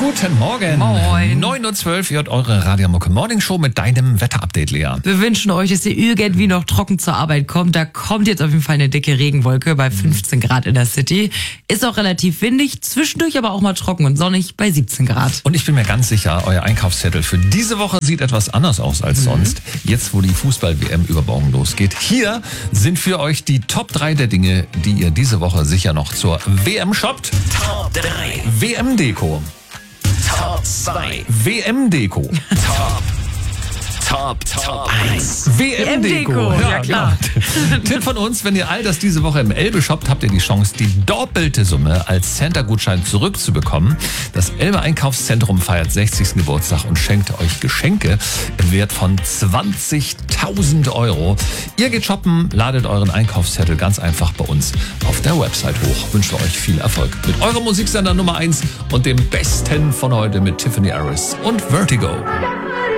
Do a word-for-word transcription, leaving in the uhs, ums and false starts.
Guten Morgen. Moin. neun Uhr zwölf, ihr hört eure Radio Mucke Morning Show mit deinem Wetterupdate, Lea. Wir wünschen euch, dass ihr irgendwie noch trocken zur Arbeit kommt. Da kommt jetzt auf jeden Fall eine dicke Regenwolke bei fünfzehn Grad in der City. Ist auch relativ windig, zwischendurch aber auch mal trocken und sonnig bei siebzehn Grad. Und ich bin mir ganz sicher, euer Einkaufszettel für diese Woche sieht etwas anders aus als mhm. sonst. Jetzt, wo die Fußball-W M übermorgen losgeht. Hier sind für euch die Top drei der Dinge, die ihr diese Woche sicher noch zur W M shoppt. Top drei. W M-Deko. Top zwei. W M-Deko. Top. Top, Top eins. W M-Deko. Ja, ja, klar. Genau. Tipp von uns, wenn ihr all das diese Woche im Elbe shoppt, habt ihr die Chance, die doppelte Summe als Center-Gutschein zurückzubekommen. Das Elbe Einkaufszentrum feiert sechzigsten Geburtstag und schenkt euch Geschenke im Wert von zwanzigtausend Euro. Ihr geht shoppen, ladet euren Einkaufszettel ganz einfach bei uns auf der Website hoch. Wünsche euch viel Erfolg mit eurem Musiksender Nummer eins und dem Besten von heute mit Tiffany Harris und Vertigo.